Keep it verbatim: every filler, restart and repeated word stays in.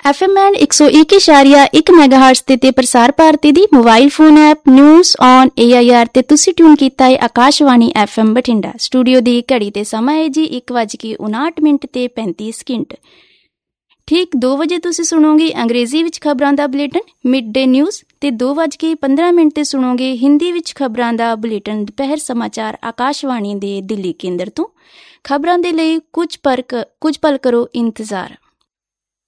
F M and ਇੱਕ ਸੌ ਇੱਕ ਇਸ਼ਾਰੀਆ ਇੱਕ ਮੈਗਾਹਰਟਜ਼ ਤੇ ਤੇ ਪ੍ਰਸਾਰ ਭਾਰਤੀ ਦੀ mobile phone app news on A I R ਤੇ ਤੁਸੀਂ ਟਿਊਨ ਕੀਤਾ ਹੈ Akashvani F M Bathinda. Studio ਦੀ ਘੜੀ ਤੇ ਸਮਾਂ ਹੈ ਜੀ ਇੱਕ ਵੱਜ ਕੇ ਉਨਾਹਠ ਮਿੰਟ ਤੇ ਪੈਂਤੀ ਸਕਿੰਟ। ਠੀਕ ਦੋ ਵਜੇ ਤੁਸੀਂ ਸੁਣੋਗੇ ਅੰਗਰੇਜ਼ੀ ਵਿੱਚ ਖਬਰਾਂ ਦਾ ਬੁਲੇਟਿਨ ਮਿਡ ਡੇ ਨਿਊਜ਼ ਤੇ ਦੋ ਵੱਜ ਕੇ ਪੰਦਰਾਂ ਮਿੰਟ ਤੇ ਸੁਣੋਗੇ ਹਿੰਦੀ ਵਿੱਚ ਖਬਰਾਂ ਦਾ ਬੁਲੇਟਿਨ ਦੁਪਹਿਰ ਸਮਾਚਾਰ ਆਕਾਸ਼ਵਾਣੀ ਦੇ ਦਿੱਲੀ ਕੇਂਦਰ ਤੋਂ। ਖਬਰਾਂ ਦੇ ਲਈ ਕੁਝ ਪਰ ਕੁਝ ਪਲ ਕਰੋ ਇੰਤਜ਼ਾਰ।